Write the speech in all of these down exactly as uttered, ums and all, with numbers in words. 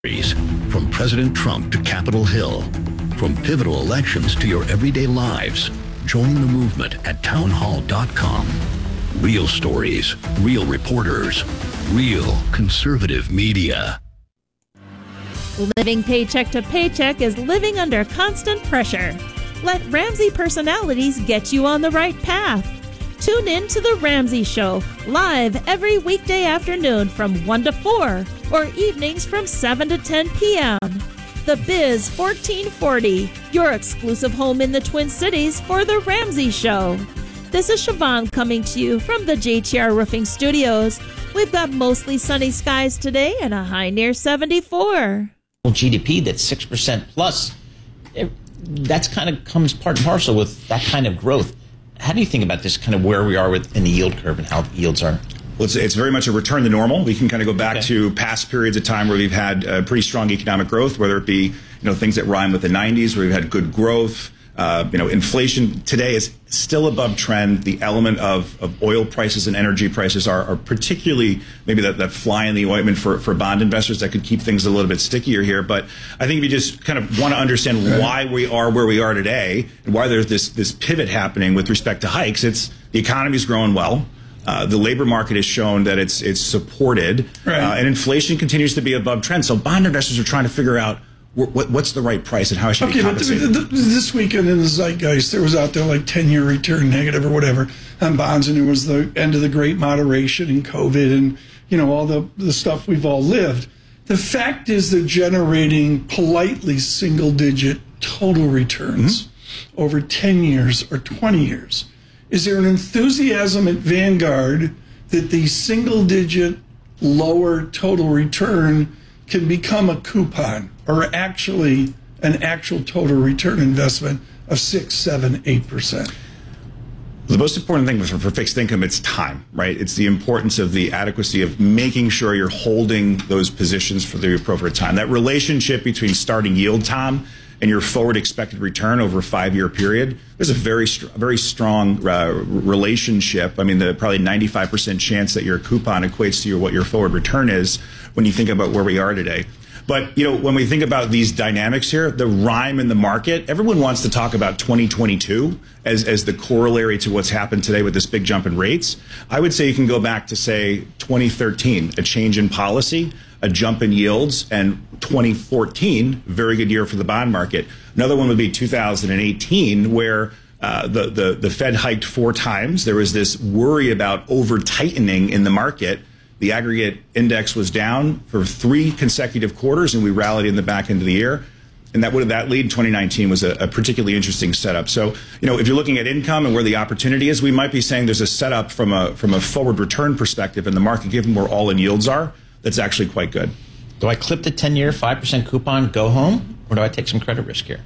From President Trump to Capitol Hill, from pivotal elections to your everyday lives, join the movement at townhall dot com. Real stories, real reporters, real conservative media. Living paycheck to paycheck is living under constant pressure. Let Ramsey personalities get you on the right path. Tune in to The Ramsey Show, live every weekday afternoon from one to four, or evenings from seven to ten p.m. The Biz fourteen forty, your exclusive home in the Twin Cities for The Ramsey Show. This is Siobhan coming to you from the J T R Roofing Studios. We've got mostly sunny skies today and a high near seventy-four. G D P that's six percent plus, it, that's kind of comes part and parcel with that kind of growth. How do you think about this, kind of where we are with in the yield curve and how yields are? Well, it's, it's very much a return to normal. We can kind of go back Okay. to past periods of time where we've had uh, pretty strong economic growth, whether it be, you know, things that rhyme with the nineties, where we've had good growth. Uh, you know, inflation today is still above trend. The element of, of oil prices and energy prices are, are particularly maybe that, that fly in the ointment for, for bond investors that could keep things a little bit stickier here. But I think if you just kind of want to understand why we are where we are today and why there's this, this pivot happening with respect to hikes, it's the economy's growing well. Uh, the labor market has shown that it's it's supported, right. uh, and inflation continues to be above trend. So bond investors are trying to figure out What, what's the right price and how I should okay, be but compensated? th- th- this weekend in the zeitgeist, there was out there like ten-year return negative or whatever on bonds, and it was the end of the great moderation and COVID and, you know, all the, the stuff we've all lived. The fact is they're generating politely single-digit total returns mm-hmm. over ten years or twenty years. Is there an enthusiasm at Vanguard that the single-digit lower total return can become a coupon or actually an actual total return investment of six, seven, eight percent? The most important thing for, for fixed income, it's time, right? It's the importance of the adequacy of making sure you're holding those positions for the appropriate time. That relationship between starting yield time and your forward expected return over a five-year period, there's a very, very strong uh, relationship. I mean, the probably ninety-five percent chance that your coupon equates to your, what your forward return is when you think about where we are today. But, you know, when we think about these dynamics here, the rhyme in the market, everyone wants to talk about twenty twenty-two as, as the corollary to what's happened today with this big jump in rates. I would say you can go back to, say, twenty thirteen, a change in policy, a jump in yields, and twenty fourteen, very good year for the bond market. Another one would be two thousand eighteen, where uh, the, the, the Fed hiked four times. There was this worry about over-tightening in the market. The aggregate index was down for three consecutive quarters, and we rallied in the back end of the year. And that would that lead in twenty nineteen was a, a particularly interesting setup. So, you know, if you're looking at income and where the opportunity is, we might be saying there's a setup from a from a forward return perspective in the market, given where all-in yields are, that's actually quite good. Do I clip the ten-year five percent coupon, go home, or do I take some credit risk here?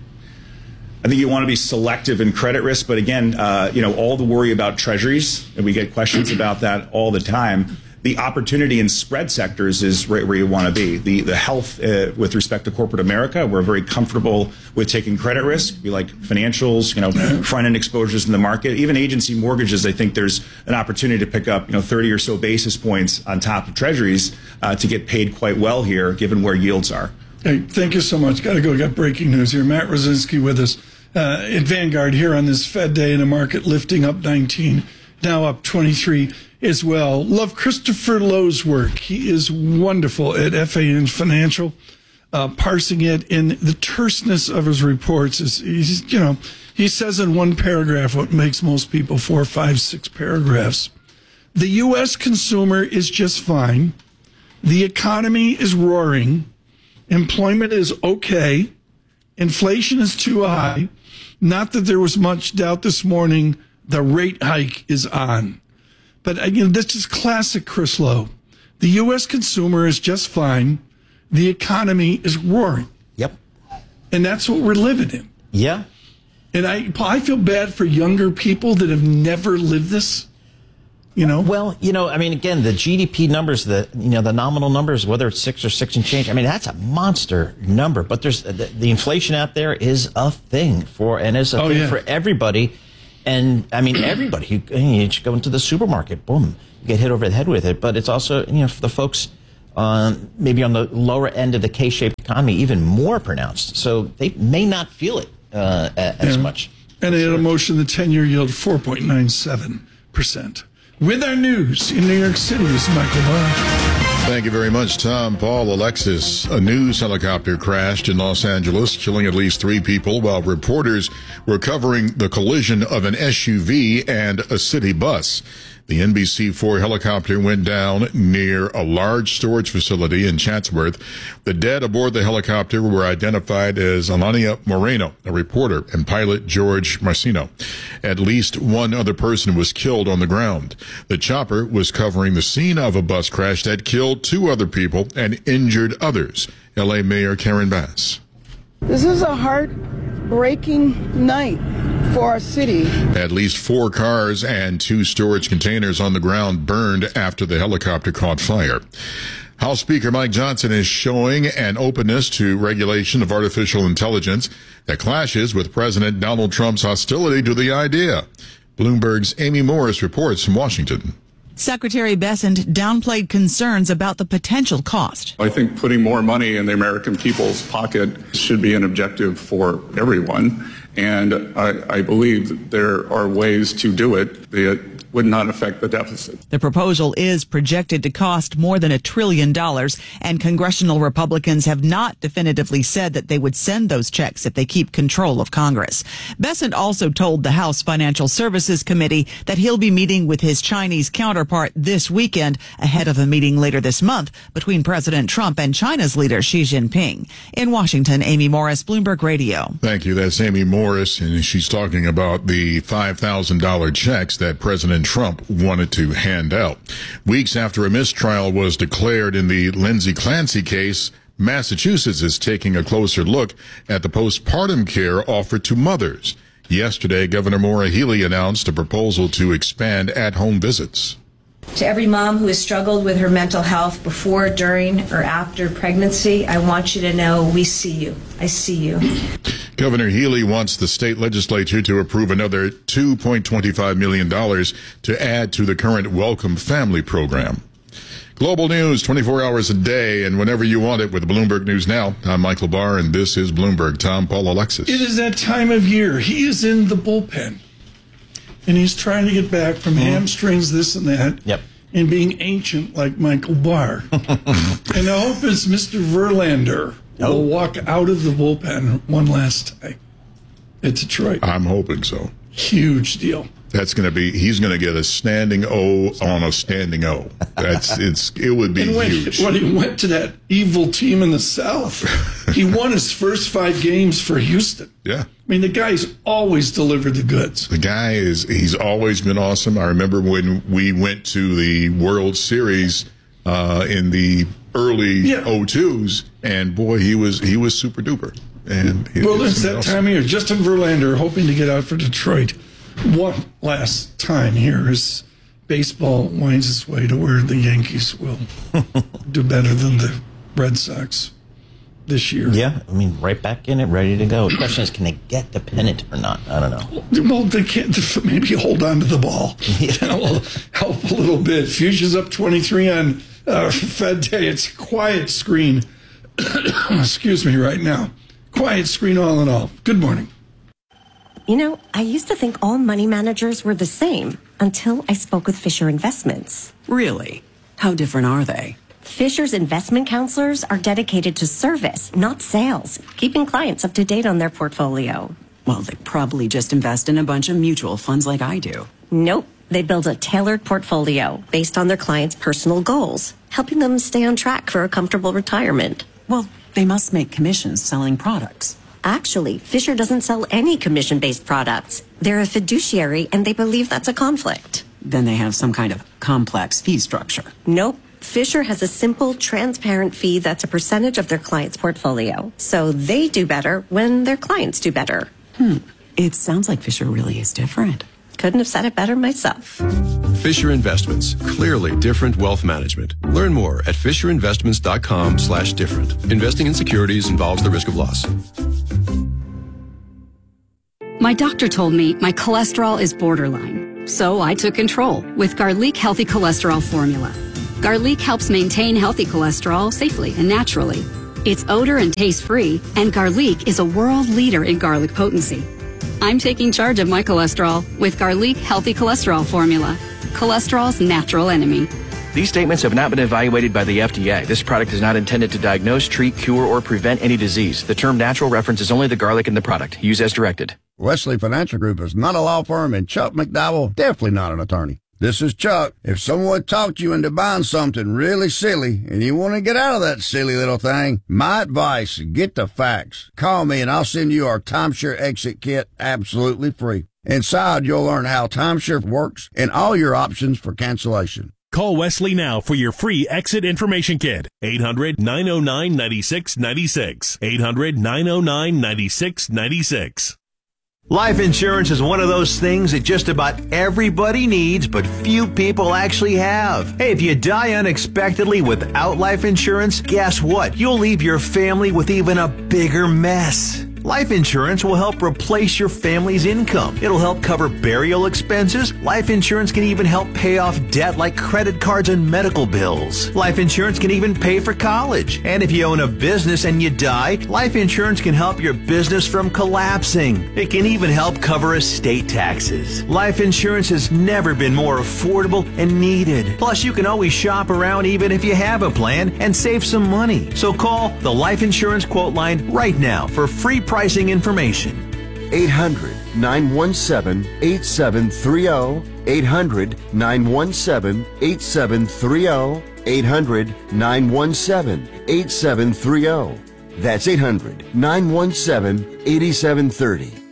I think you want to be selective in credit risk, but again, uh, you know, all the worry about treasuries, and we get questions about that all the time. The opportunity in spread sectors is right where you want to be. The the health uh, with respect to corporate America, we're very comfortable with taking credit risk. We like financials, you know, front end exposures in the market. Even agency mortgages, I think there's an opportunity to pick up, you know, thirty or so basis points on top of treasuries uh, to get paid quite well here, given where yields are. Hey, thank you so much. Got to go. Got breaking news here. Matt Rosinski with us uh, at Vanguard here on this Fed day, in a market lifting up nineteen, now up twenty-three as well. Love Christopher Lowe's work. He is wonderful at F A N Financial, uh, parsing it, in the terseness of his reports. Is he's, you know, he says in one paragraph what makes most people four, five, six paragraphs. The U S consumer is just fine. The economy is roaring. Employment is okay. Inflation is too high. Not that there was much doubt this morning. The rate hike is on. But again, this is classic Chris Lowe. The U S consumer is just fine. The economy is roaring. Yep. And that's what we're living in. Yeah. And I, I feel bad for younger people that have never lived this. You know? Well, you know, I mean, again, the G D P numbers, the, you know, the nominal numbers, whether it's six or six and change, I mean, that's a monster number. But there's the, the inflation out there is a thing for, and is a oh, thing yeah. for everybody. And I mean, everybody, you, you just go into the supermarket, boom, you get hit over the head with it. But it's also, you know, for the folks on maybe on the lower end of the K-shaped economy, even more pronounced. So they may not feel it uh, as yeah. much. And they had a motion, the ten-year yield, four point nine seven percent. With our news in New York City is Michael Barr. Thank you very much, Tom. Paul, Alexis. A news helicopter crashed in Los Angeles, killing at least three people while reporters were covering the collision of an S U V and a city bus. The N B C four helicopter went down near a large storage facility in Chatsworth. The dead aboard the helicopter were identified as Alania Moreno, a reporter, and pilot George Marcino. At least one other person was killed on the ground. The chopper was covering the scene of a bus crash that killed two other people and injured others. L A Mayor Karen Bass. This is a heartbreaking night for our city. At least four cars and two storage containers on the ground burned after the helicopter caught fire. House Speaker Mike Johnson is showing an openness to regulation of artificial intelligence that clashes with President Donald Trump's hostility to the idea. Bloomberg's Amy Morris reports from Washington. Secretary Bessent downplayed concerns about the potential cost. I think putting more money in the American people's pocket should be an objective for everyone. And I, I believe that there are ways to do it that would not affect the deficit. The proposal is projected to cost more than a trillion dollars, and congressional Republicans have not definitively said that they would send those checks if they keep control of Congress. Bessent also told the House Financial Services Committee that he'll be meeting with his Chinese counterpart this weekend ahead of a meeting later this month between President Trump and China's leader Xi Jinping. In Washington, Amy Morris, Bloomberg Radio. Thank you. That's Amy Morris, and she's talking about the five thousand dollars checks that President Trump wanted to hand out. Weeks after a mistrial was declared in the Lindsay Clancy case, Massachusetts is taking a closer look at the postpartum care offered to mothers. Yesterday, Governor Maura Healey announced a proposal to expand at-home visits. To every mom who has struggled with her mental health before, during, or after pregnancy, I want you to know we see you. I see you. Governor Healey wants the state legislature to approve another two point two five million dollars to add to the current Welcome Family program. Global news twenty-four hours a day and whenever you want it with Bloomberg News Now. I'm Michael Barr, and this is Bloomberg. Tom, Paul, Alexis. It is that time of year. He is in the bullpen, and he's trying to get back from mm-hmm. hamstrings, this and that, yep. and being ancient like Michael Barr. And I hope it's Mister Verlander oh. will walk out of the bullpen one last time at Detroit. I'm hoping so. Huge deal. That's going to be, he's going to get a standing O on a standing O. That's, it's, it would be and when, huge. When he went to that evil team in the South, he won his first five games for Houston. Yeah. I mean, the guy's always delivered the goods. The guy is, he's always been awesome. I remember when we went to the World Series, uh, in the early yeah. oh twos, and boy, he was, he was super duper. And well, it's that awesome. time of year. Justin Verlander hoping to get out for Detroit one last time here as baseball winds its way to where the Yankees will do better than the Red Sox this year. Yeah, I mean, right back in it, ready to go. The question is, can they get the pennant or not? I don't know. Well, they can't. Maybe hold on to the ball. That will help a little bit. Fuchsia's up twenty-three on uh, Fed Day. It's a quiet screen. Excuse me right now. Quiet screen all in all. Good morning. You know, I used to think all money managers were the same until I spoke with Fisher Investments. Really? How different are they? Fisher's investment counselors are dedicated to service, not sales, keeping clients up to date on their portfolio. Well, they probably just invest in a bunch of mutual funds like I do. Nope. They build a tailored portfolio based on their clients' personal goals, helping them stay on track for a comfortable retirement. Well, they must make commissions selling products. Actually, Fisher doesn't sell any commission-based products. They're a fiduciary, and they believe that's a conflict. Then they have some kind of complex fee structure. Nope. Fisher has a simple, transparent fee that's a percentage of their client's portfolio. So they do better when their clients do better. Hmm. It sounds like Fisher really is different. Couldn't have said it better myself. Fisher Investments. Clearly different wealth management. Learn more at fisherinvestments.com slash different. Investing in securities involves the risk of loss. My doctor told me my cholesterol is borderline, so I took control with Garlic Healthy Cholesterol Formula. Garlic helps maintain healthy cholesterol safely and naturally. It's odor and taste free, and Garlic is a world leader in garlic potency. I'm taking charge of my cholesterol with Garlic Healthy Cholesterol Formula, cholesterol's natural enemy. These statements have not been evaluated by the F D A. This product is not intended to diagnose, treat, cure, or prevent any disease. The term natural references only the garlic in the product. Use as directed. Wesley Financial Group is not a law firm, and Chuck McDowell definitely not an attorney. This is Chuck. If someone talked you into buying something really silly and you want to get out of that silly little thing, my advice, get the facts. Call me and I'll send you our timeshare exit kit absolutely free. Inside, you'll learn how timeshare works and all your options for cancellation. Call Wesley now for your free exit information kit. eight hundred, nine oh nine, nine six nine six. eight hundred, nine oh nine, nine six nine six. Life insurance is one of those things that just about everybody needs, but few people actually have. Hey, if you die unexpectedly without life insurance, guess what? You'll leave your family with even a bigger mess. Life insurance will help replace your family's income. It'll help cover burial expenses. Life insurance can even help pay off debt like credit cards and medical bills. Life insurance can even pay for college. And if you own a business and you die, life insurance can help your business from collapsing. It can even help cover estate taxes. Life insurance has never been more affordable and needed. Plus, you can always shop around even if you have a plan and save some money. So call the Life Insurance Quote Line right now for free pricing information. eight hundred, nine one seven, eight seven three zero. eight hundred, nine one seven, eight seven three zero. eight hundred, nine one seven, eight seven three zero. That's eight hundred, nine one seven, eight seven three zero.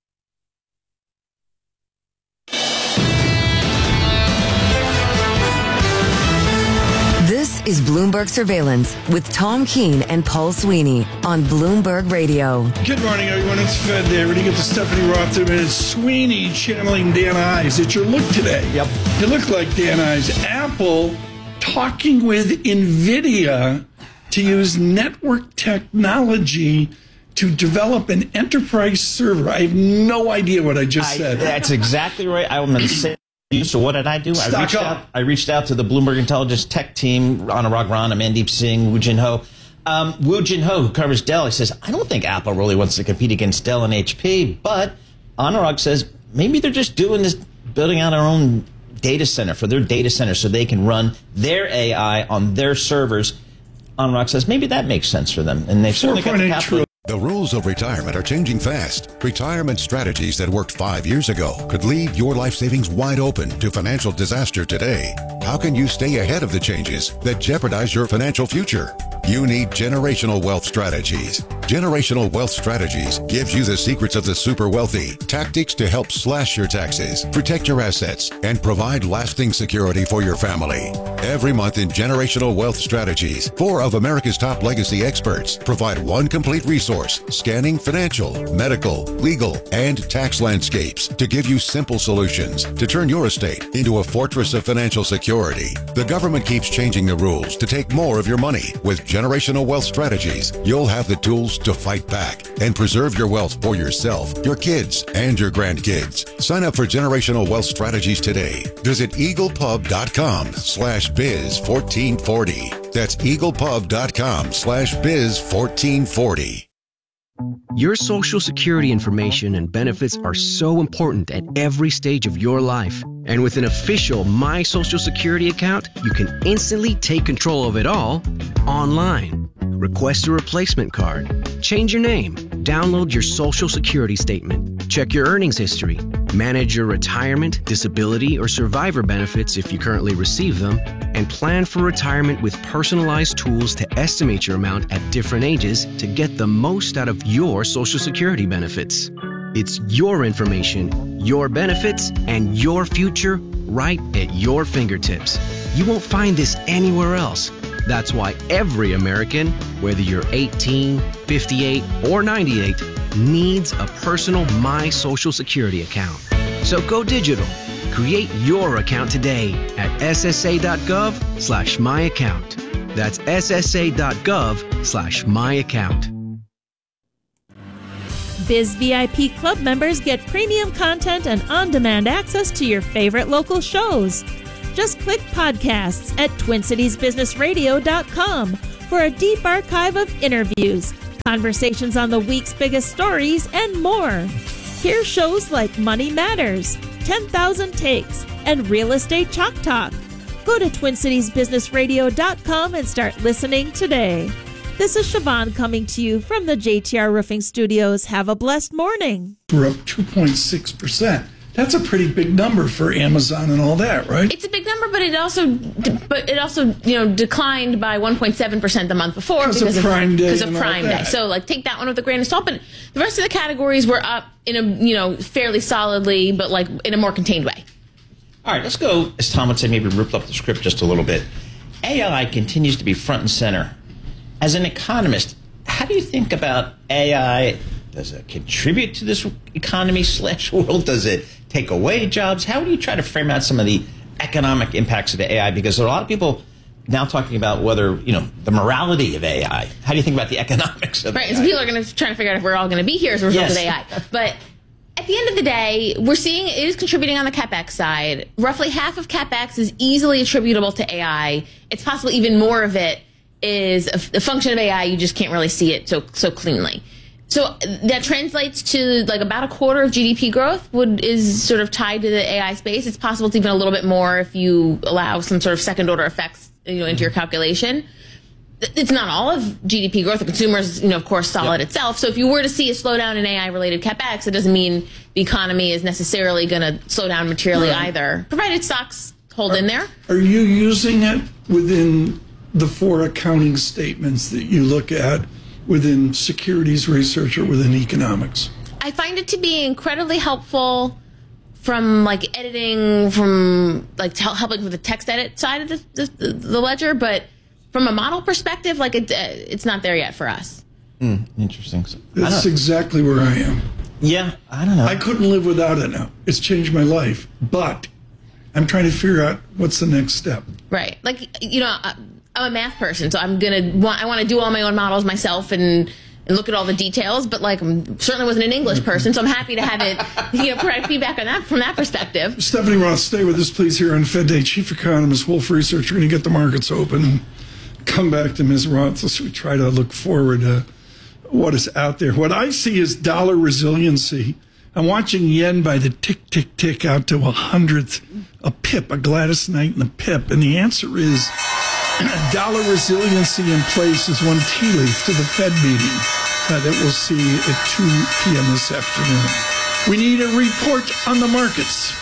Is Bloomberg Surveillance with Tom Keene and Paul Sweeney on Bloomberg Radio. Good morning, everyone. It's Fed Day. We're going to get to Stephanie Roth in a minute. Sweeney channeling Dan Ives. It's your look today. Yep. You look like Dan Ives. Apple talking with NVIDIA to use network technology to develop an enterprise server. I have no idea what I just I, said. That's exactly right. I'm going to say. So what did I do? Stock I reached up. out. I reached out to the Bloomberg Intelligence tech team, Anurag Rana, Mandeep Singh, Woo Jin Ho. Um, Woo Jin Ho, who covers Dell, he says, I don't think Apple really wants to compete against Dell and H P, but Anurag says maybe they're just doing this, building out our own data center for their data center so they can run their A I on their servers. Anurag says maybe that makes sense for them, and they've certainly got the capital. The rules of retirement are changing fast. Retirement strategies that worked five years ago could leave your life savings wide open to financial disaster today. How can you stay ahead of the changes that jeopardize your financial future? You need Generational Wealth Strategies. Generational Wealth Strategies gives you the secrets of the super wealthy, tactics to help slash your taxes, protect your assets, and provide lasting security for your family. Every month in Generational Wealth Strategies, four of America's top legacy experts provide one complete resource scanning financial, medical, legal, and tax landscapes to give you simple solutions to turn your estate into a fortress of financial security. The government keeps changing the rules to take more of your money. With Generational Wealth Strategies, you'll have the tools to fight back and preserve your wealth for yourself, your kids, and your grandkids. Sign up for Generational Wealth Strategies today. Visit eaglepub.com slash biz 1440. That's eaglepub.com slash biz 1440. Your Social Security information and benefits are so important at every stage of your life. And with an official My Social Security account, you can instantly take control of it all online. Request a replacement card, change your name, download your Social Security statement, check your earnings history, manage your retirement, disability, or survivor benefits if you currently receive them, and plan for retirement with personalized tools to estimate your amount at different ages to get the most out of your Social Security benefits. It's your information, your benefits, and your future right at your fingertips. You won't find this anywhere else. That's why every American, whether you're eighteen, fifty-eight, or ninety-eight, needs a personal My Social Security account. So go digital. Create your account today at ssa.gov slash my account. That's ssa.gov slash my account. Biz V I P Club members get premium content and on-demand access to your favorite local shows. Just click podcasts at twin cities business radio dot com for a deep archive of interviews, conversations on the week's biggest stories, and more. Hear shows like Money Matters, ten thousand Takes, and Real Estate Chalk Talk. Go to twin cities business radio dot com and start listening today. This is Siobhan coming to you from the J T R Roofing Studios. Have a blessed morning. We're up two point six percent. That's a pretty big number for Amazon and all that, right? It's a big number, but it also, but it also, you know, declined by one point seven percent the month before because because of Prime Day. Because of and all Prime Day. that. So, like, take that one with a grain of salt. But the rest of the categories were up in a, you know, fairly solidly, but like in a more contained way. All right, let's go, as Tom would say, maybe rip up the script just a little bit. A I continues to be front and center. As an economist, how do you think about A I? Does it contribute to this economy slash world? Does it take away jobs? How do you try to frame out some of the economic impacts of A I? Because there are a lot of people now talking about whether, you know, the morality of A I. How do you think about the economics of right, A I? Right, so people are going to try to figure out if we're all going to be here as a result Yes. of A I. But at the end of the day, we're seeing it is contributing on the CapEx side. Roughly half of CapEx is easily attributable to A I. It's possible even more of it is a, a function of A I. You just can't really see it so so cleanly. So that translates to like about a quarter of G D P growth would is sort of tied to the A I space. It's possible it's even a little bit more if you allow some sort of second order effects, you know, into your calculation. It's not all of G D P growth. The consumer is, you know, of course, solid yep. itself. So if you were to see a slowdown in A I-related CapEx, it doesn't mean the economy is necessarily going to slow down materially right. either, provided stocks hold are, in there. Are you using it within the four accounting statements that you look at within securities research or within economics? I find it to be incredibly helpful from like editing, from like helping with the text edit side of the, the, the ledger, but from a model perspective, like it, uh, it's not there yet for us. Mm, interesting. So, That's exactly where I am. Yeah, I don't know. I couldn't live without it now. It's changed my life, but I'm trying to figure out what's the next step. Right. Like, you know, I'm a math person, so I'm going to want, I want to do all my own models myself and, and look at all the details, but like, I certainly wasn't an English person, so I'm happy to have it, you know, provide feedback on that from that perspective. Stephanie Roth, stay with us, please, here on Fed Day. Chief Economist, Wolfe Research. We're going to get the markets open and come back to Miz Roth as we try to look forward to what is out there. What I see is dollar resiliency. I'm watching yen by the tick, tick, tick out to a hundredth, a pip, a Gladys Knight and a pip. And the answer is dollar resiliency in place is one tea leaf to the Fed meeting uh, that we'll see at two p.m. this afternoon. We need a report on the markets.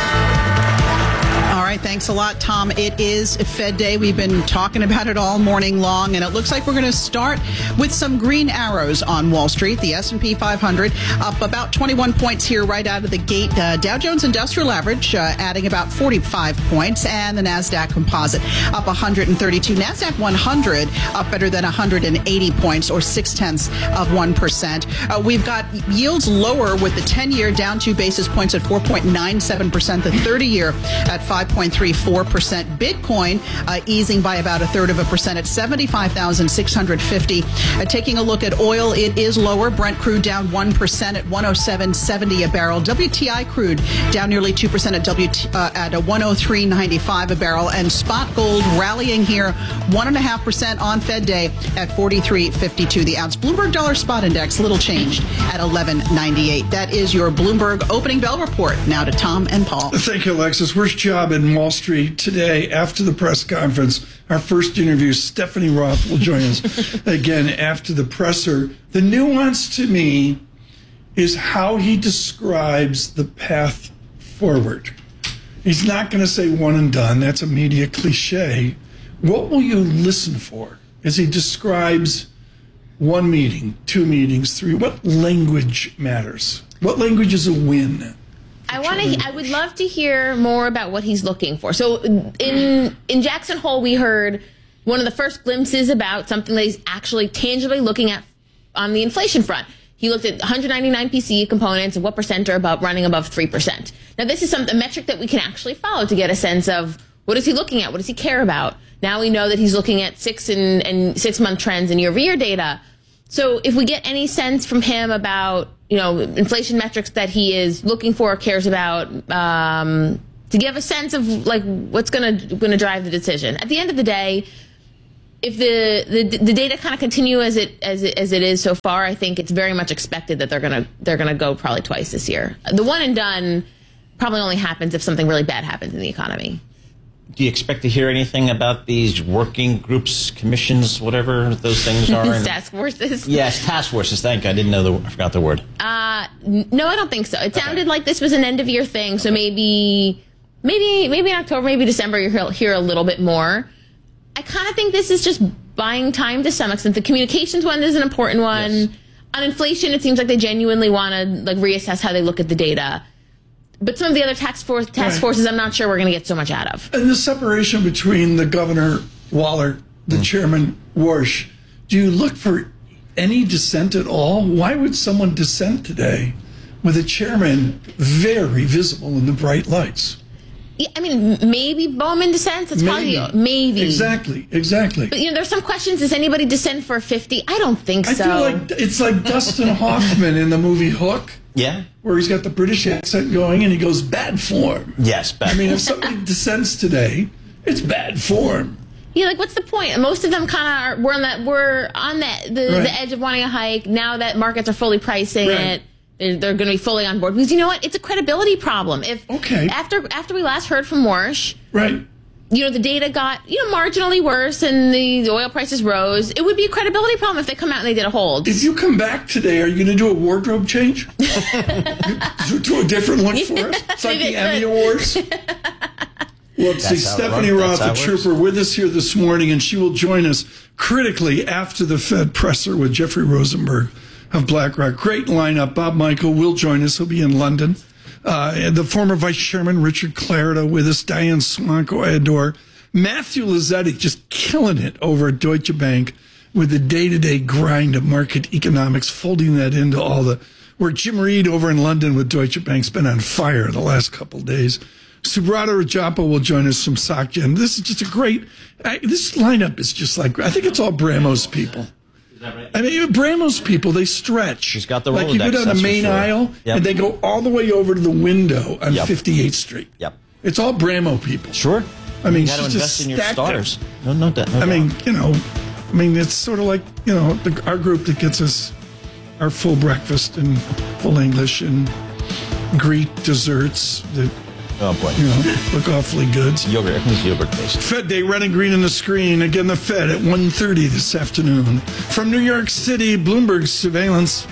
All right, thanks a lot, Tom. It is Fed Day. We've been talking about it all morning long, and it looks like we're going to start with some green arrows on Wall Street. The S and P five hundred up about twenty-one points here right out of the gate. Uh, Dow Jones Industrial Average uh, adding about forty-five points, and the NASDAQ Composite up one hundred thirty-two. NASDAQ one hundred up better than one hundred eighty points, or six-tenths of one percent. Uh, we've got yields lower with the ten-year down two basis points at four point nine seven percent, the thirty-year at five point three four percent. Bitcoin uh, easing by about a third of a percent at seventy-five thousand six hundred fifty. Uh, taking a look at oil, it is lower. Brent crude down one percent at one oh seven seventy a barrel. W T I crude down nearly two percent at W T, uh, at a one oh three ninety-five a barrel. And spot gold rallying here one point five percent on Fed Day at forty-three fifty-two the ounce. Bloomberg Dollar Spot Index little changed at eleven ninety-eight. That is your Bloomberg Opening Bell Report. Now to Tom and Paul. Thank you, Alexis. Worst job in Wall Street today after the press conference. Our first interview, Stephanie Roth will join us again after the presser. The nuance to me is how he describes the path forward. He's not going to say one and done. That's a media cliche. What will you listen for as he describes one meeting, two meetings, three? What language matters? What language is a win? I want to. I would love to hear more about what he's looking for. So in in Jackson Hole, we heard one of the first glimpses about something that he's actually tangibly looking at on the inflation front. He looked at one hundred ninety-nine P C E components and what percent are above running above three percent. Now, this is some a metric that we can actually follow to get a sense of what is he looking at, what does he care about. Now we know that he's looking at six and, and six month trends and year over year data. So if we get any sense from him about, you know, inflation metrics that he is looking for, cares about, um, to give a sense of like what's going to going to drive the decision. At the end of the day, if the the, the data kind of continue as it as it, as it is so far, I think it's very much expected that they're going to they're going to go probably twice this year. The one and done probably only happens if something really bad happens in the economy. Do you expect to hear anything about these working groups, commissions, whatever those things are? These task forces. Yes, task forces. Thank you. I didn't know the. I forgot the word. Uh, no, I don't think so. It sounded okay. like this was an end of year thing, so maybe, maybe, maybe in October, maybe December, you'll hear a little bit more. I kind of think this is just buying time to some extent. The communications one is an important one. Yes. On inflation, it seems like they genuinely want to like reassess how they look at the data. But some of the other task force task right. forces, I'm not sure we're going to get so much out of. And the separation between the governor, Waller, the mm. chairman, Warsh, do you look for any dissent at all? Why would someone dissent today with a chairman very visible in the bright lights? Yeah, I mean, maybe Bowman dissents. That's maybe. probably maybe. Exactly, exactly. But, you know, there's some questions. Does anybody dissent for fifty? I don't think I so. I feel like it's like Dustin Hoffman in the movie Hook. Yeah. Where he's got the British accent going and he goes, bad form. Yes, bad I mean, form. if somebody dissents today, it's bad form. Yeah, like what's the point? Most of them kind of were on that we're on that the, right. the edge of wanting a hike. Now that markets are fully pricing right. it, they're, they're going to be fully on board. Because you know what? It's a credibility problem. If okay. after after we last heard from Warsh, right. you know, the data got, you know, marginally worse and the, the oil prices rose. It would be a credibility problem if they come out and they did a hold. If you come back today, are you going to do a wardrobe change? Do a different look for us? It's like the Emmy Awards. Well, let's see, Stephanie Roth, a trooper, with us here this morning, and she will join us critically after the Fed presser with Jeffrey Rosenberg of BlackRock. Great lineup. Bob Michael will join us. He'll be in London. Uh, the former Vice Chairman Richard Clarida with us, Diane Swanko Ador, Matthew Lazzetti just killing it over at Deutsche Bank with the day-to-day grind of market economics, folding that into all the where Jim Reed over in London with Deutsche Bank's been on fire the last couple of days. Subrata Rajappa will join us from SocGen. This is just a great, I, this lineup is just like, I think it's all Bramos people. Right? I mean, Bramos people, they stretch. She's got the Like Rolodex, you go down the main sure. aisle, yep. and they go all the way over to the window on yep. fifty-eighth Street. Yep. It's all Bramo people. Sure. I mean, you got to she's invest just in your stars. Up. No, no, no, no I doubt. mean, you know, I mean, it's sort of like, you know, the, our group that gets us our full breakfast and full English and Greek desserts that, oh boy, you know, look awfully good. Yogurt, everything's yogurt based. Fed Day, red and green on the screen. Again, the Fed at one thirty this afternoon. From New York City, Bloomberg Surveillance.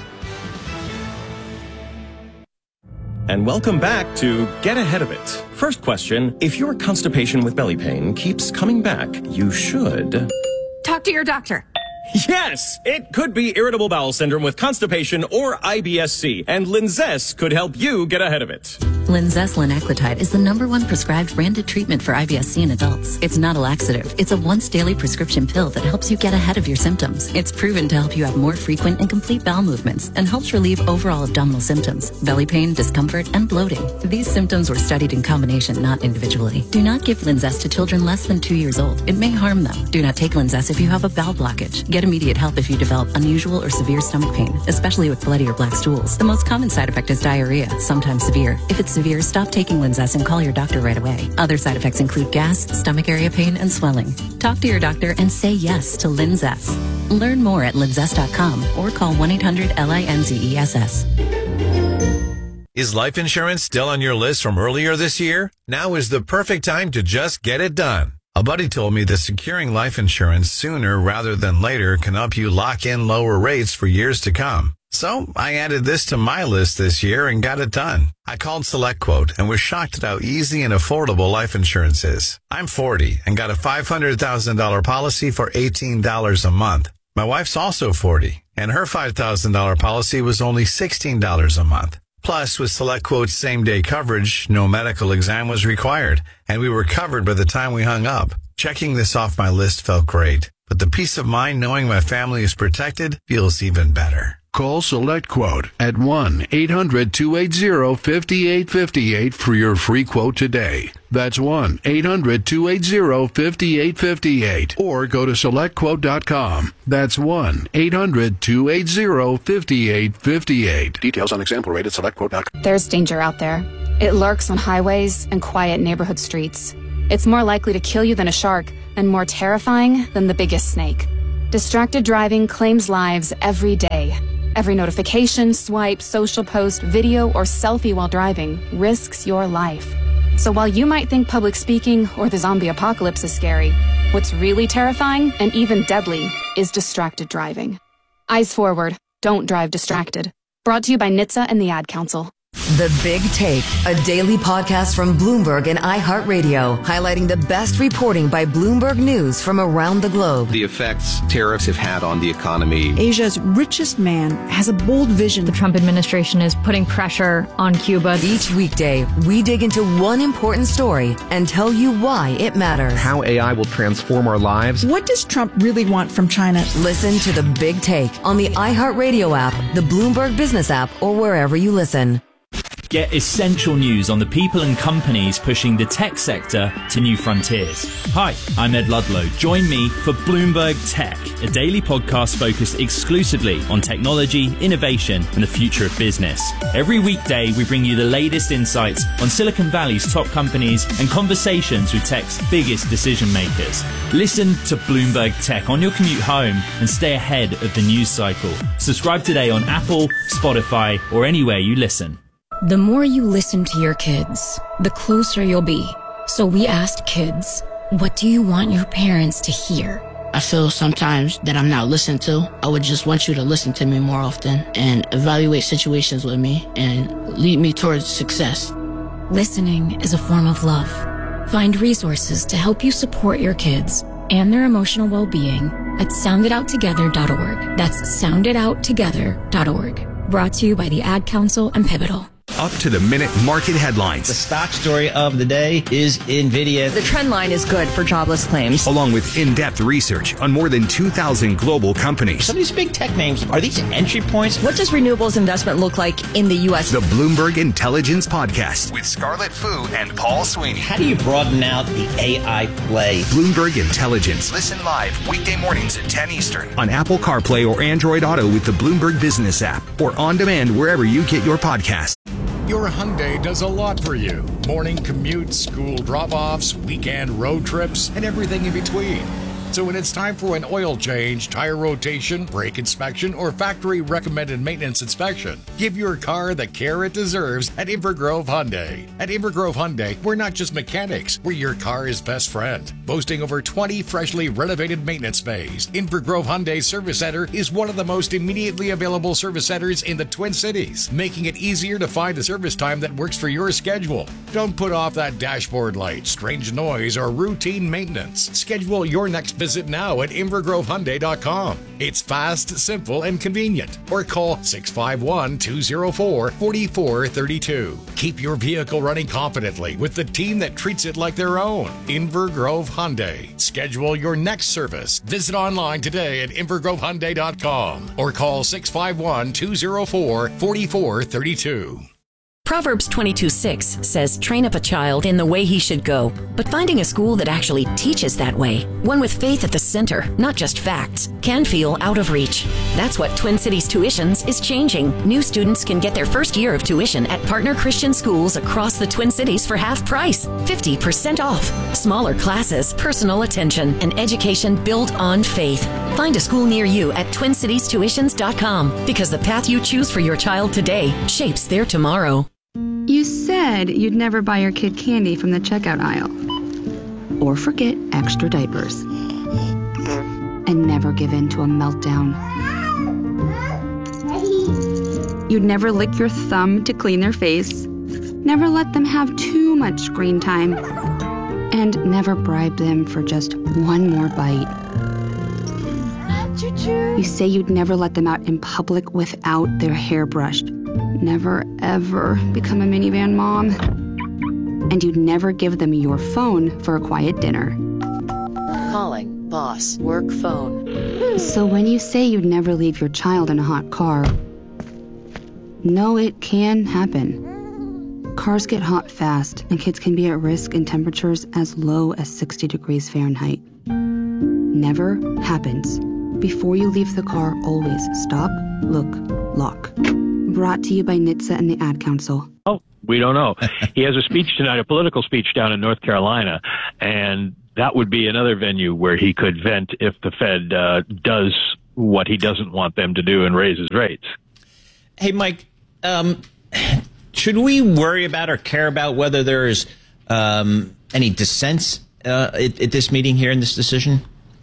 And welcome back to Get Ahead of It. First question, if your constipation with belly pain keeps coming back, you should... talk to your doctor. Yes, it could be irritable bowel syndrome with constipation or I B S C, and Linzess could help you get ahead of it. Linzess linaclotide is the number one prescribed branded treatment for I B S C in adults. It's not a laxative. It's a once daily prescription pill that helps you get ahead of your symptoms. It's proven to help you have more frequent and complete bowel movements and helps relieve overall abdominal symptoms, belly pain, discomfort, and bloating. These symptoms were studied in combination, not individually. Do not give Linzess to children less than two years old. It may harm them. Do not take Linzess if you have a bowel blockage. Get immediate help if you develop unusual or severe stomach pain, especially with bloody or black stools. The most common side effect is diarrhea, sometimes severe. If it's severe, stop taking Linzess and call your doctor right away. Other side effects include gas, stomach area pain, and swelling. Talk to your doctor and say yes to Linzess. Learn more at linzess dot com or call one eight hundred L I N Z E S S. Is life insurance still on your list from earlier this year? Now is the perfect time to just get it done. A buddy told me that securing life insurance sooner rather than later can help you lock in lower rates for years to come. So I added this to my list this year and got it done. I called SelectQuote and was shocked at how easy and affordable life insurance is. I'm forty and got a five hundred thousand dollars policy for eighteen dollars a month. My wife's also forty and her five thousand dollars policy was only sixteen dollars a month. Plus, with SelectQuote's same-day coverage, no medical exam was required, and we were covered by the time we hung up. Checking this off my list felt great, but the peace of mind knowing my family is protected feels even better. Call SelectQuote at one eight hundred two eight zero five eight five eight for your free quote today. That's one eight hundred two eight zero five eight five eight. Or go to select quote dot com. That's one eight hundred two eight zero five eight five eight. Details on example rate at select quote dot com. There's danger out there. It lurks on highways and quiet neighborhood streets. It's more likely to kill you than a shark, and more terrifying than the biggest snake. Distracted driving claims lives every day. Every notification, swipe, social post, video, or selfie while driving risks your life. So while you might think public speaking or the zombie apocalypse is scary, what's really terrifying and even deadly is distracted driving. Eyes forward. Don't drive distracted. Brought to you by N H T S A and the Ad Council. The Big Take, a daily podcast from Bloomberg and iHeartRadio, highlighting the best reporting by Bloomberg News from around the globe. The effects tariffs have had on the economy. Asia's richest man has a bold vision. The Trump administration is putting pressure on Cuba. Each weekday, we dig into one important story and tell you why it matters. How A I will transform our lives. What does Trump really want from China? Listen to The Big Take on the iHeartRadio app, the Bloomberg Business app, or wherever you listen. Get essential news on the people and companies pushing the tech sector to new frontiers. Hi, I'm Ed Ludlow. Join me for Bloomberg Tech, a daily podcast focused exclusively on technology, innovation, and the future of business. Every weekday, we bring you the latest insights on Silicon Valley's top companies and conversations with tech's biggest decision makers. Listen to Bloomberg Tech on your commute home and stay ahead of the news cycle. Subscribe today on Apple, Spotify, or anywhere you listen. The more you listen to your kids, the closer you'll be. So we asked kids, what do you want your parents to hear? I feel sometimes that I'm not listened to. I would just want you to listen to me more often and evaluate situations with me and lead me towards success. Listening is a form of love. Find resources to help you support your kids and their emotional well-being at sound it out together dot org. That's sound it out together dot org. Brought to you by the Ad Council and Pivotal. Up to the minute market headlines. The stock story of the day is NVIDIA. The trend line is good for jobless claims. Along with in-depth research on more than two thousand global companies. Some of these big tech names, are these entry points? What does renewables investment look like in the U S? The Bloomberg Intelligence Podcast with Scarlett Fu and Paul Sweeney. How do you broaden out the A I play? Bloomberg Intelligence. Listen live weekday mornings at ten Eastern on Apple CarPlay or Android Auto with the Bloomberg Business app or on demand wherever you get your podcast. Your Hyundai does a lot for you. Morning commutes, school drop-offs, weekend road trips, and everything in between. So when it's time for an oil change, tire rotation, brake inspection, or factory recommended maintenance inspection, give your car the care it deserves at Invergrove Hyundai. At Invergrove Hyundai, we're not just mechanics, we're your car's best friend. Boasting over twenty freshly renovated maintenance bays, Invergrove Hyundai Service Center is one of the most immediately available service centers in the Twin Cities, making it easier to find a service time that works for your schedule. Don't put off that dashboard light, strange noise, or routine maintenance. Schedule your next visit now at invergrove hyundai dot com. It's fast, simple, and convenient. Or call six five one, two zero four, four four three two. Keep your vehicle running confidently with the team that treats it like their own. Invergrove Hyundai. Schedule your next service. Visit online today at invergrove hyundai dot com or call six five one, two zero four, four four three two. Proverbs twenty-two six says, train up a child in the way he should go. But finding a school that actually teaches that way, one with faith at the center, not just facts, can feel out of reach. That's what Twin Cities Tuitions is changing. New students can get their first year of tuition at partner Christian schools across the Twin Cities for half price, fifty percent off. Smaller classes, personal attention, and education built on faith. Find a school near you at twin cities tuitions dot com because the path you choose for your child today shapes their tomorrow. You said you'd never buy your kid candy from the checkout aisle. Or forget extra diapers. And never give in to a meltdown. You'd never lick your thumb to clean their face. Never let them have too much screen time. And never bribe them for just one more bite. You say you'd never let them out in public without their hair brushed. Never, ever become a minivan mom. And you'd never give them your phone for a quiet dinner. Calling boss work phone. So when you say you'd never leave your child in a hot car, no, it can happen. Cars get hot fast, and kids can be at risk in temperatures as low as sixty degrees Fahrenheit. Never happens. Before you leave the car, always stop, look, lock. Brought to you by N H T S A and the Ad Council. Oh, we don't know. He has a speech tonight, a political speech down in North Carolina, and that would be another venue where he could vent if the Fed uh, does what he doesn't want them to do and raises rates. Hey, Mike, um, should we worry about or care about whether there's um, any dissents uh, at, at this meeting here in this decision?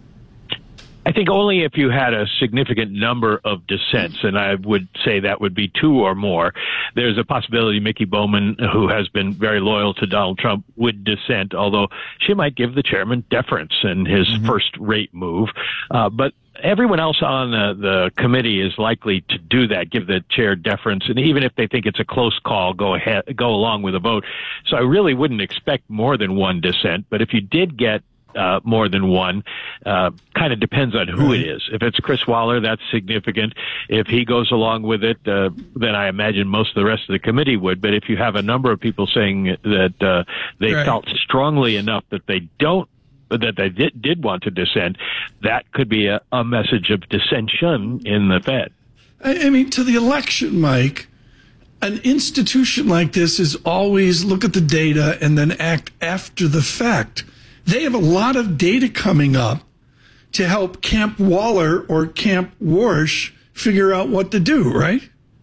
I think only if you had a significant number of dissents, and I would say that would be two or more. There's a possibility Mickey Bowman, who has been very loyal to Donald Trump, would dissent, although she might give the chairman deference in his mm-hmm. first-rate move. Uh, but everyone else on the, the committee is likely to do that, give the chair deference, and even if they think it's a close call, go ahead, go along with a vote. So I really wouldn't expect more than one dissent, but if you did get Uh, more than one, uh, kind of depends on who it is. If it's Chris Waller, that's significant. If he goes along with it, uh, then I imagine most of the rest of the committee would. But if you have a number of people saying that uh, they right. felt strongly enough that they don't, that they did, did want to dissent, that could be a, a message of dissension in the Fed. I, I mean, to the election, Mike, an institution like this is always look at the data and then act after the fact. They have a lot of data coming up to help Camp Waller or Camp Warsh figure out what to do, right?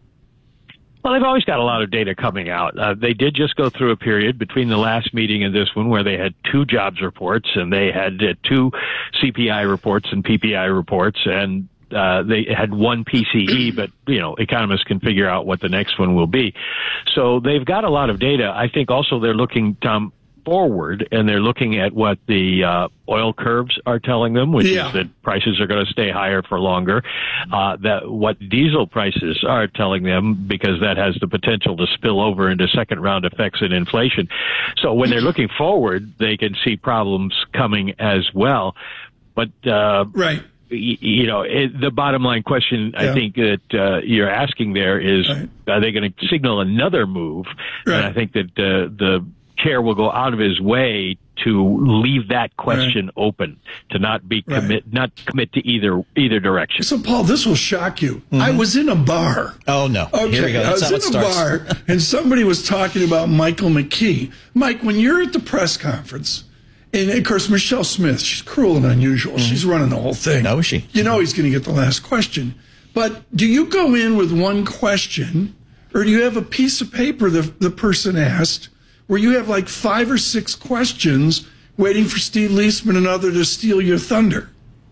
Well, they've always got a lot of data coming out. Uh, they did just go through a period between the last meeting and this one where they had two jobs reports and they had uh, two C P I reports and P P I reports, and Uh, they had one P C E, but, you know, economists can figure out what the next one will be. So they've got a lot of data. I think also they're looking, Tom, forward, and they're looking at what the uh, oil curves are telling them, which yeah. is that prices are going to stay higher for longer. Uh, that what diesel prices are telling them, because that has the potential to spill over into second round effects in inflation. So when they're looking forward, they can see problems coming as well. But uh, right. You know, it, the bottom line question yeah. I think that uh, you're asking there is, right. are they going to signal another move? Right. And I think that uh, the chair will go out of his way to leave that question right. open, to not be commit, right. not commit to either either direction. So, Paul, this will shock you. Mm-hmm. I was in a bar. Oh no! Okay, Here we go. That's I was in a bar, and somebody was talking about Michael McKee. Mike, when you're at the press conference, and of course Michelle Smith, she's cruel and unusual. Mm-hmm. She's running the whole thing. No, is she? You know he's going to get the last question. But do you go in with one question, or do you have a piece of paper that the person asked, where you have like five or six questions waiting for Steve Leisman and others to steal your thunder?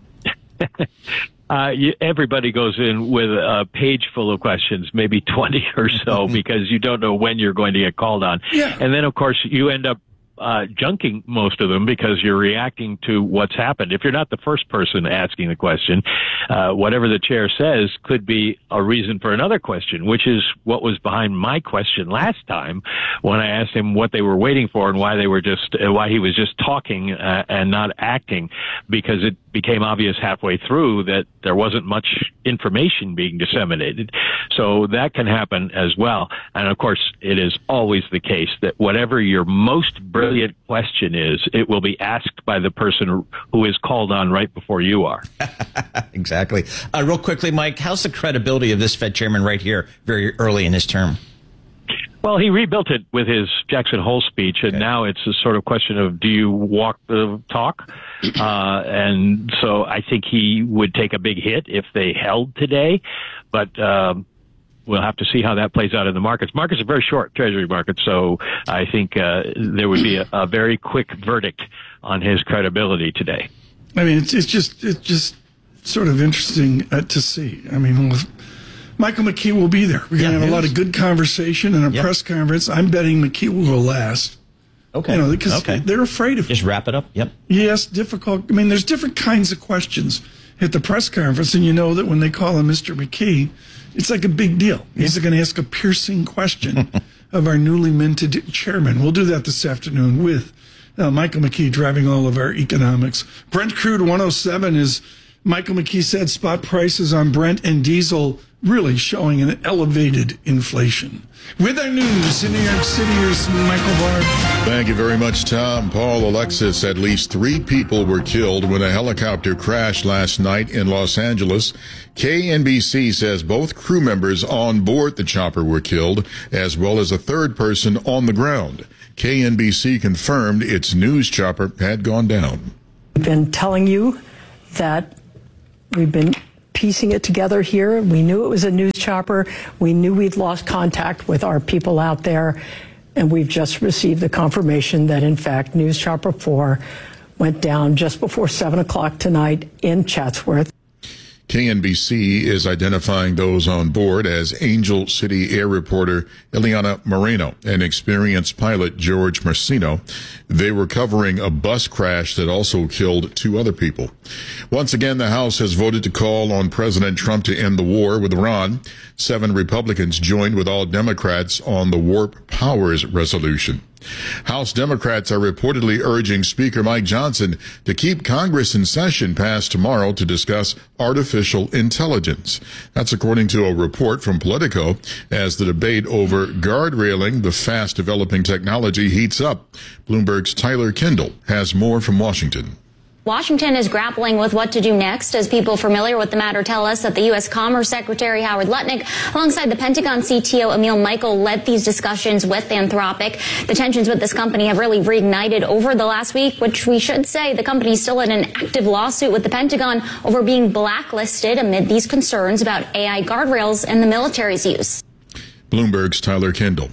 uh, you, everybody goes in with a page full of questions, maybe twenty or so, because you don't know when you're going to get called on. Yeah. And then, of course, you end up Uh, junking most of them because you're reacting to what's happened. If you're not the first person asking the question, uh, whatever the chair says could be a reason for another question, which is what was behind my question last time when I asked him what they were waiting for and why they were just, uh, why he was just talking uh, and not acting, because it became obvious halfway through that there wasn't much information being disseminated. So that can happen as well. And of course, it is always the case that whatever your most brilliant question is, it will be asked by the person who is called on right before you are. Exactly. Uh, real quickly, Mike, how's the credibility of this Fed chairman right here very early in his term? Well, he rebuilt it with his Jackson Hole speech, and okay. now it's a sort of question of, do you walk the talk? Uh, and so I think he would take a big hit if they held today, but um, we'll have to see how that plays out in the markets. Markets are very short, Treasury markets, so I think uh, there would be a, a very quick verdict on his credibility today. I mean, it's, it's just it's just sort of interesting uh, to see. I mean, we'll, Michael McKee will be there. We're going to yeah, have a lot of good conversation in a yep. press conference. I'm betting McKee will go last. Okay. You know, because okay. they're afraid of Just wrap it up. Yep. Yes, difficult. I mean, there's different kinds of questions at the press conference, and you know that when they call him Mister McKee, it's like a big deal. He's yeah. going to ask a piercing question of our newly minted chairman. We'll do that this afternoon with uh, Michael McKee driving all of our economics. Brent Crude one oh seven is, Michael McKee said spot prices on Brent and diesel really showing an elevated inflation. With our news in New York City, here's Michael Barr. Thank you very much, Tom. Paul, Alexis, at least three people were killed when a helicopter crashed last night in Los Angeles. K N B C says both crew members on board the chopper were killed, as well as a third person on the ground. K N B C confirmed its news chopper had gone down. We've been telling you that we've been piecing it together here. We knew it was a news chopper. We knew we'd lost contact with our people out there. And we've just received the confirmation that, in fact, News Chopper four went down just before seven o'clock tonight in Chatsworth. K N B C is identifying those on board as Angel City Air reporter Ileana Moreno and experienced pilot George Marcino. They were covering a bus crash that also killed two other people. Once again, the House has voted to call on President Trump to end the war with Iran. Seven Republicans joined with all Democrats on the Warp Powers resolution. House Democrats are reportedly urging Speaker Mike Johnson to keep Congress in session past tomorrow to discuss artificial intelligence. That's according to a report from Politico as the debate over guardrailing the fast developing technology heats up. Bloomberg's Tyler Kendall has more from Washington. Washington is grappling with what to do next, as people familiar with the matter tell us that the U S Commerce Secretary Howard Lutnick, alongside the Pentagon C T O Emil Michael, led these discussions with Anthropic. The tensions with this company have really reignited over the last week, which we should say the company is still in an active lawsuit with the Pentagon over being blacklisted amid these concerns about A I guardrails and the military's use. Bloomberg's Tyler Kendall.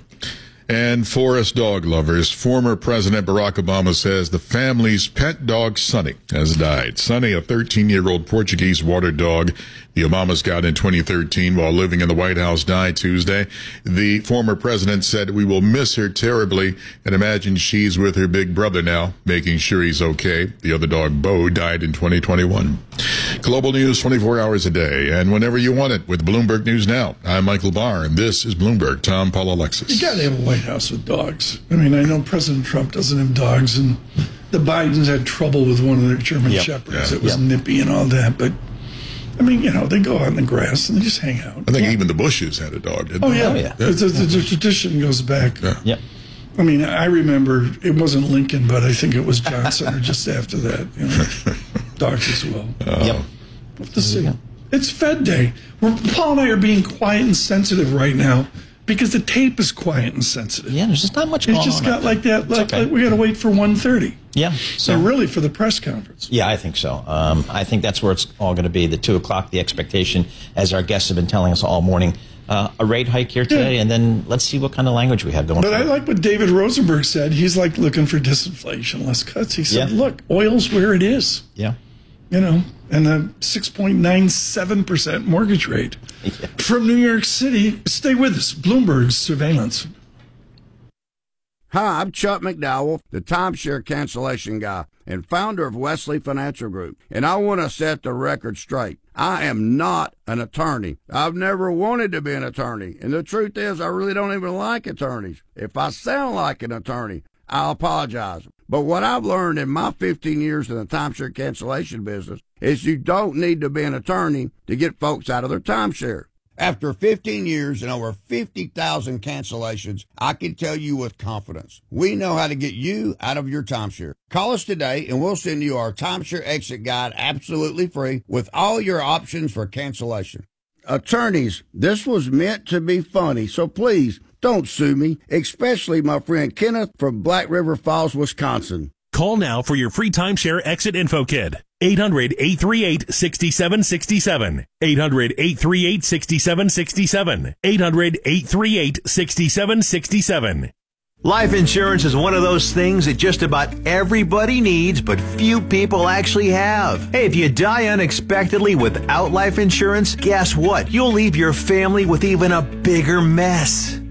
And forest dog lovers, former President Barack Obama says the family's pet dog, Sunny, has died. Sunny, a thirteen-year-old Portuguese water dog the Obamas got in twenty thirteen while living in the White House, died Tuesday. The former president said, "We will miss her terribly and imagine she's with her big brother now, making sure he's okay." The other dog, Bo, died in twenty twenty-one. Global news twenty-four hours a day and whenever you want it with Bloomberg News Now. I'm Michael Barr, and this is Bloomberg. Tom, Paul, Alexis. You got to have a White House with dogs. I mean, I know President Trump doesn't have dogs, and the Bidens had trouble with one of their German yep. shepherds. Yeah. It was yep. nippy and all that, but I mean, you know, they go out in the grass and they just hang out. I think yeah. even the Bushes had a dog, didn't oh, they? yeah. Oh, yeah. The, the, the tradition goes back. Yeah. Yep. I mean, I remember it wasn't Lincoln, but I think it was Johnson or just after that. You know, dogs as well. Oh. Yep. We'll have to see. It's Fed Day. We're, Paul and I are being quiet and sensitive right now because the tape is quiet and sensitive. Yeah, there's just not much going on. It's just got like that. Like, okay. like we got to wait for one thirty. Yeah. So really for the press conference. Yeah, I think so. Um, I think that's where it's all going to be. The two o'clock, the expectation, as our guests have been telling us all morning, uh, a rate hike here today, yeah. and then let's see what kind of language we have going. But forward. I like what David Rosenberg said. He's like looking for disinflation, less cuts. He said, yeah. "Look, oil's where it is." Yeah. You know, and a six point nine seven percent mortgage rate. Yeah. From New York City, stay with us. Bloomberg's surveillance. Hi, I'm Chuck McDowell, the timeshare cancellation guy and founder of Wesley Financial Group, and I want to set the record straight. I am not an attorney. I've never wanted to be an attorney, and the truth is I really don't even like attorneys. If I sound like an attorney, I'll apologize. But what I've learned in my fifteen years in the timeshare cancellation business is you don't need to be an attorney to get folks out of their timeshare. After fifteen years and over fifty thousand cancellations, I can tell you with confidence, we know how to get you out of your timeshare. Call us today and we'll send you our timeshare exit guide absolutely free with all your options for cancellation. Attorneys, this was meant to be funny, so please don't sue me, especially my friend Kenneth from Black River Falls, Wisconsin. Call now for your free timeshare exit info kit. eight hundred, eight three eight, six seven six seven. eight hundred, eight three eight, six seven six seven. eight hundred, eight three eight, six seven six seven. Life insurance is one of those things that just about everybody needs, but few people actually have. Hey, if you die unexpectedly without life insurance, guess what? You'll leave your family with even a bigger mess.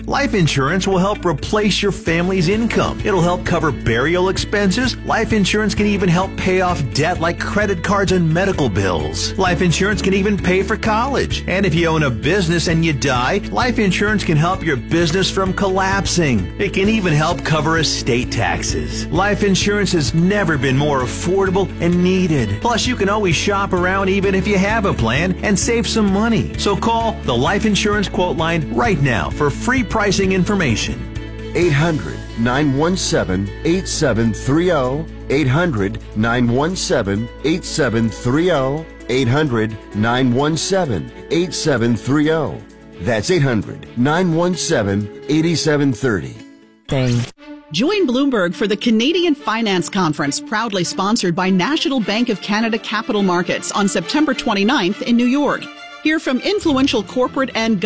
Life insurance will help replace your family's income. It'll help cover burial expenses. Life insurance can even help pay off debt like credit cards and medical bills. Life insurance can even pay for college. And if you own a business and you die, life insurance can help your business from collapsing. It can even help cover estate taxes. Life insurance has never been more affordable and needed. Plus, you can always shop around even if you have a plan and save some money. So call the Life Insurance Quote Line right now for free pricing information. eight hundred, nine one seven, eight seven three zero. eight hundred, nine one seven, eight seven three zero. eight hundred, nine one seven, eight seven three zero. That's eight hundred, nine one seven, eight seven three zero. Join Bloomberg for the Canadian Finance Conference, proudly sponsored by National Bank of Canada Capital Markets on September twenty-ninth in New York. Hear from influential corporate and